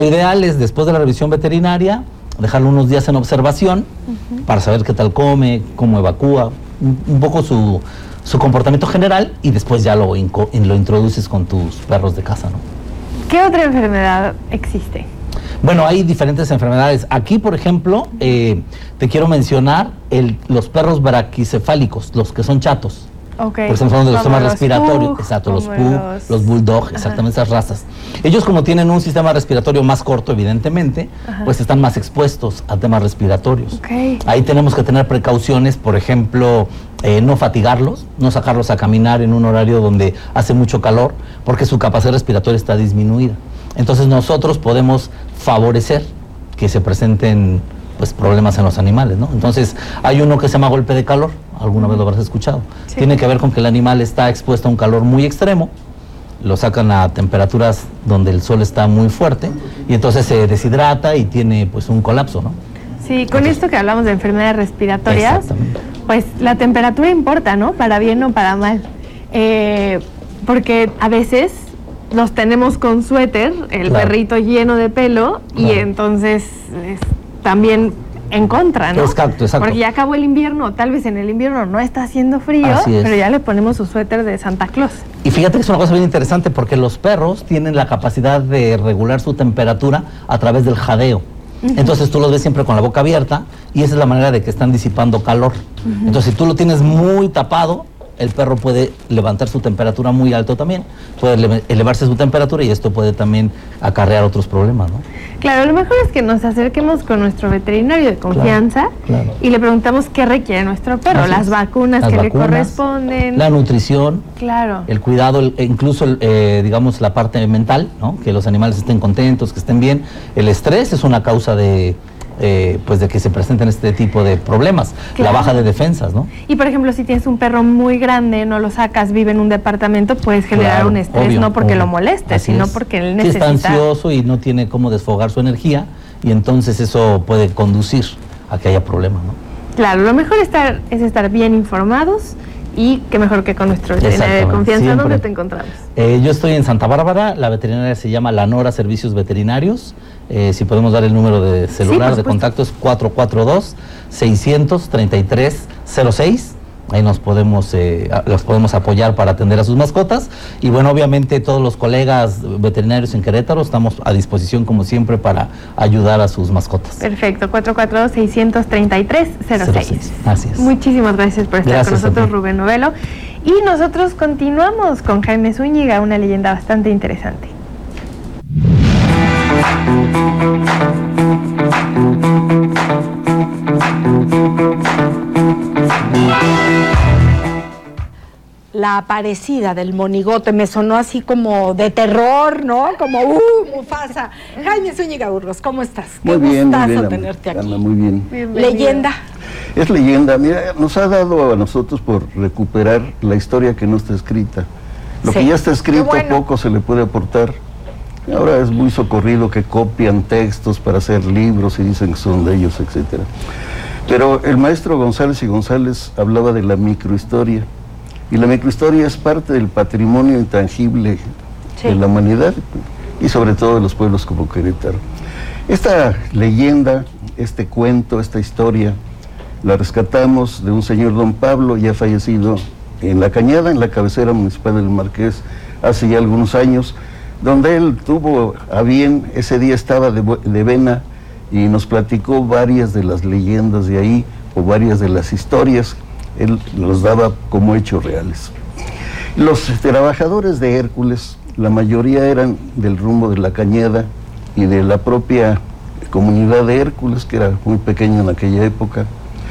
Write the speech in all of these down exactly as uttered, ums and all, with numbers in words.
Lo ideal es, después de la revisión veterinaria, dejarlo unos días en observación uh-huh. para saber qué tal come, cómo evacúa, un, un poco su, su comportamiento general, y después ya lo, inco, lo introduces con tus perros de casa, ¿no? ¿Qué otra enfermedad existe? Bueno, hay diferentes enfermedades. Aquí, por ejemplo, eh, te quiero mencionar el, los perros braquicefálicos, los que son chatos. Okay. Por ejemplo, de los sistemas respiratorios, pug, exacto, los pug, los, los bulldog, exactamente. Ajá. Esas razas. Ellos, como tienen un sistema respiratorio más corto, evidentemente, ajá. pues están más expuestos a temas respiratorios. Okay. Ahí tenemos que tener precauciones, por ejemplo, eh, no fatigarlos, no sacarlos a caminar en un horario donde hace mucho calor, porque su capacidad respiratoria está disminuida. Entonces nosotros podemos favorecer que se presenten pues problemas en los animales, ¿no? Entonces hay uno que se llama golpe de calor, alguna vez lo habrás escuchado. Sí. Tiene que ver con que el animal está expuesto a un calor muy extremo, lo sacan a temperaturas donde el sol está muy fuerte y entonces se deshidrata y tiene pues un colapso, ¿no? Sí, con entonces, esto que hablamos de enfermedades respiratorias, pues la temperatura importa, ¿no? Para bien o para mal. Eh, porque a veces los tenemos con suéter, el claro. perrito lleno de pelo, claro. y entonces es, también en contra, ¿no? Exacto, exacto. Porque ya acabó el invierno, tal vez en el invierno no está haciendo frío, pero ya le ponemos su suéter de Santa Claus. Y fíjate que es una cosa bien interesante porque los perros tienen la capacidad de regular su temperatura a través del jadeo. Uh-huh. Entonces tú los ves siempre con la boca abierta y esa es la manera de que están disipando calor. Uh-huh. Entonces si tú lo tienes muy tapado, el perro puede levantar su temperatura muy alto también, puede elevarse su temperatura y esto puede también acarrear otros problemas, ¿no? Claro, lo mejor es que nos acerquemos con nuestro veterinario de confianza, claro, claro. y le preguntamos qué requiere nuestro perro, Así las es. vacunas las que vacunas, le corresponden, la nutrición, claro, el cuidado, el, incluso el, eh, digamos la parte mental, ¿no? Que los animales estén contentos, que estén bien. El estrés es una causa de Eh, pues de que se presenten este tipo de problemas, claro. la baja de defensas, ¿no? Y por ejemplo, si tienes un perro muy grande, no lo sacas, vive en un departamento, puedes generar claro, un estrés, obvio, no porque obvio. lo moleste, Así sino es. porque él necesita... Sí, está ansioso y no tiene cómo desfogar su energía y entonces eso puede conducir a que haya problemas, ¿no? Claro, lo mejor estar, es estar bien informados y qué mejor que con nuestro veterinario de confianza. Siempre. ¿Dónde te encontramos? Eh, yo estoy en Santa Bárbara, la veterinaria se llama La Nora Servicios Veterinarios. Eh, si podemos dar el número de celular sí, de contacto es cuatro cuatro dos, seis tres tres, cero seis. Ahí nos podemos, eh, los podemos apoyar para atender a sus mascotas. Y bueno, obviamente todos los colegas veterinarios en Querétaro estamos a disposición como siempre para ayudar a sus mascotas. Perfecto, cuatro cuatro dos, seis tres tres, cero seis. Así es. Muchísimas gracias por estar gracias con nosotros, Rubén Novelo. Y nosotros continuamos con Jaime Zúñiga, una leyenda bastante interesante. La aparecida del monigote me sonó así como de terror, ¿no? Como, ¡uh, Mufasa! Jaime Zúñiga Burgos, ¿cómo estás? Muy Qué bien, gustazo muy bien, tenerte aquí. Ana, muy bien. Bienvenido. Leyenda. Es leyenda. Mira, nos ha dado a nosotros por recuperar la historia que no está escrita. Lo sí. que ya está escrito, bueno. poco se le puede aportar. Ahora es muy socorrido que copian textos para hacer libros y dicen que son de ellos, etcétera. Pero el maestro González y González hablaba de la microhistoria. Y la microhistoria es parte del patrimonio intangible sí. de la humanidad y sobre todo de los pueblos como Querétaro. Esta leyenda, este cuento, esta historia, la rescatamos de un señor don Pablo, ya fallecido, en La Cañada, en la cabecera municipal del Marqués, hace ya algunos años, donde él tuvo a bien, ese día estaba de, de vena y nos platicó varias de las leyendas de ahí, o varias de las historias, él los daba como hechos reales. Los trabajadores de Hércules, la mayoría eran del rumbo de La Cañada y de la propia comunidad de Hércules, que era muy pequeña en aquella época.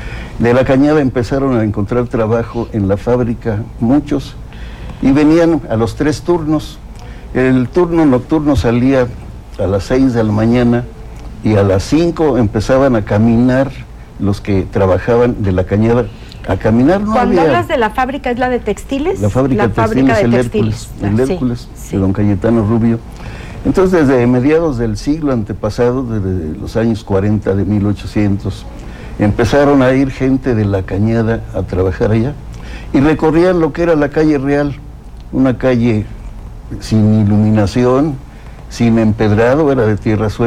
De La Cañada empezaron a encontrar trabajo en la fábrica, muchos, y venían a los tres turnos. El turno nocturno salía a las seis de la mañana y a las cinco empezaban a caminar los que trabajaban de La Cañada. A caminar no Cuando había... hablas de la fábrica, ¿es la de textiles? La fábrica, la de, fábrica textiles, de el textiles, Hércules, el sí, Hércules sí. de don Cayetano Rubio. Entonces, desde mediados del siglo antepasado, desde los años cuarenta de mil ochocientos, empezaron a ir gente de La Cañada a trabajar allá y recorrían lo que era la calle Real, una calle sin iluminación, sin empedrado, era de tierra suelta.